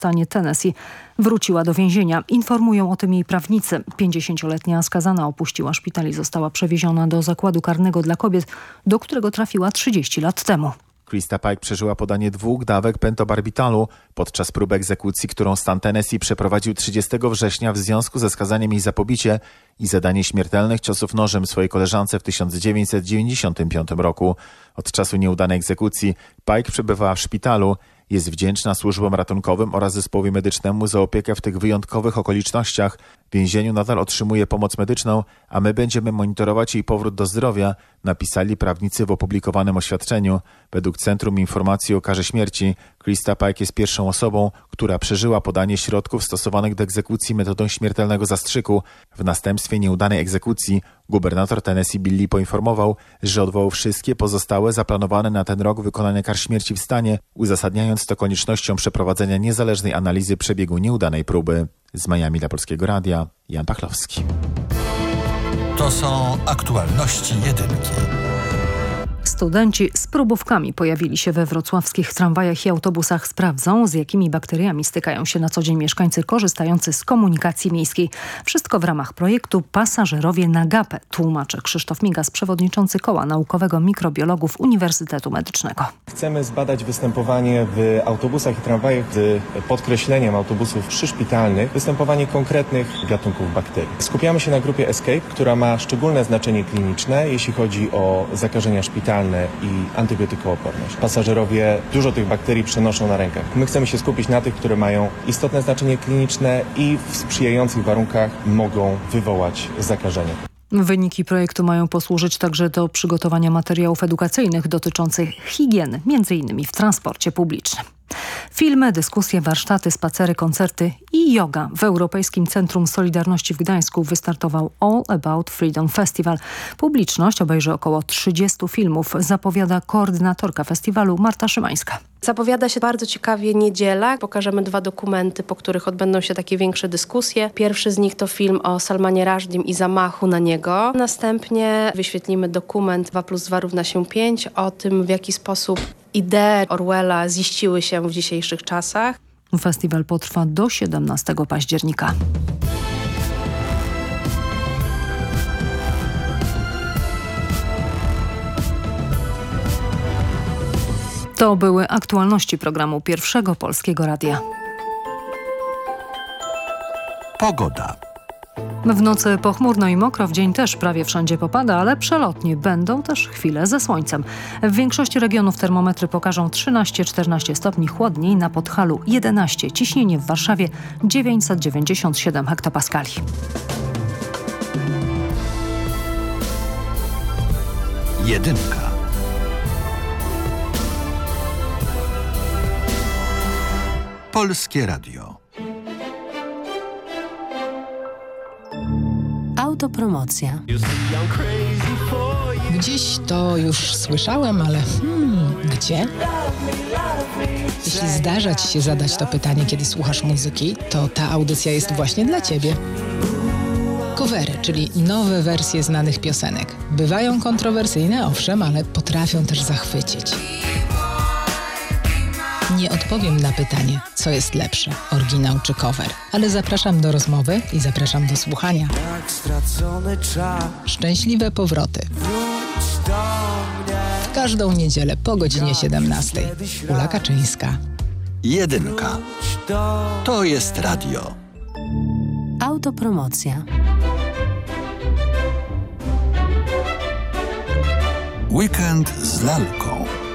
stanie Tennessee wróciła do więzienia. Informują o tym jej prawnicy. 50-letnia skazana opuściła szpital i została przewieziona do zakładu karnego dla kobiet, do którego trafiła 30 lat temu. Krista Pike przeżyła podanie 2 dawek pentobarbitalu podczas próby egzekucji, którą stan Tennessee przeprowadził 30 września w związku ze skazaniem jej za pobicie i zadanie śmiertelnych ciosów nożem swojej koleżance w 1995 roku. Od czasu nieudanej egzekucji Pike przebywała w szpitalu. Jest wdzięczna służbom ratunkowym oraz zespołowi medycznemu za opiekę w tych wyjątkowych okolicznościach. W więzieniu nadal otrzymuje pomoc medyczną, a my będziemy monitorować jej powrót do zdrowia, napisali prawnicy w opublikowanym oświadczeniu. Według Centrum Informacji o Karze Śmierci Krista Pike jest pierwszą osobą, która przeżyła podanie środków stosowanych do egzekucji metodą śmiertelnego zastrzyku. W następstwie nieudanej egzekucji gubernator Tennessee Bill Lee poinformował, że odwołał wszystkie pozostałe zaplanowane na ten rok wykonania kar śmierci w stanie, uzasadniając to koniecznością przeprowadzenia niezależnej analizy przebiegu nieudanej próby. Z Miami dla Polskiego Radia, Jan Pachlowski. To są aktualności jedynki. Studenci z próbówkami pojawili się we wrocławskich tramwajach i autobusach. Sprawdzą, z jakimi bakteriami stykają się na co dzień mieszkańcy korzystający z komunikacji miejskiej. Wszystko w ramach projektu Pasażerowie na gapę, tłumaczy Krzysztof Migas, przewodniczący Koła Naukowego Mikrobiologów Uniwersytetu Medycznego. Chcemy zbadać występowanie w autobusach i tramwajach z podkreśleniem autobusów przyszpitalnych, występowanie konkretnych gatunków bakterii. Skupiamy się na grupie Escape, która ma szczególne znaczenie kliniczne, jeśli chodzi o zakażenia szpitalne i antybiotykooporność. Pasażerowie dużo tych bakterii przenoszą na rękach. My chcemy się skupić na tych, które mają istotne znaczenie kliniczne i w sprzyjających warunkach mogą wywołać zakażenie. Wyniki projektu mają posłużyć także do przygotowania materiałów edukacyjnych dotyczących higieny, m.in. w transporcie publicznym. Filmy, dyskusje, warsztaty, spacery, koncerty i yoga. W Europejskim Centrum Solidarności w Gdańsku wystartował All About Freedom Festival. Publiczność obejrzy około 30 filmów, zapowiada koordynatorka festiwalu Marta Szymańska. Zapowiada się bardzo ciekawie niedziela. Pokażemy 2 dokumenty, po których odbędą się takie większe dyskusje. Pierwszy z nich to film o Salmanie Rushdiem i zamachu na niego. Następnie wyświetlimy dokument 2 + 2 równa się 5 o tym, w jaki sposób idee Orwella ziściły się w dzisiejszych czasach. Festiwal potrwa do 17 października. To były aktualności programu Pierwszego Polskiego Radia. Pogoda. W nocy pochmurno i mokro, w dzień też prawie wszędzie popada, ale przelotnie będą też chwile ze słońcem. W większości regionów termometry pokażą 13-14 stopni, chłodniej na Podhalu 11, ciśnienie w Warszawie 997 hektopaskali. Jedynka. Polskie Radio. Autopromocja. Gdzieś to już słyszałem, ale gdzie? Jeśli zdarza Ci się zadać to pytanie, kiedy słuchasz muzyki, to ta audycja jest właśnie dla Ciebie. Covery, czyli nowe wersje znanych piosenek. Bywają kontrowersyjne, owszem, ale potrafią też zachwycić. Nie odpowiem na pytanie, co jest lepsze, oryginał czy cover, ale zapraszam do rozmowy i zapraszam do słuchania. Szczęśliwe powroty. W każdą niedzielę po godzinie 17. Ula Kaczyńska. Jedynka. To jest radio. Autopromocja. Weekend z lalką.